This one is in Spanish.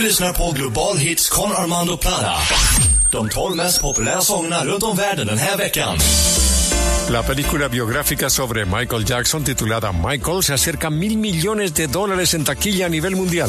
Lyssnar på Global Hits con Armando Plata. De 12 mest populära sångerna runt om världen den här veckan. La película biográfica sobre Michael Jackson, titulada Michael, se acerca a $1.000 millones en taquilla a nivel mundial.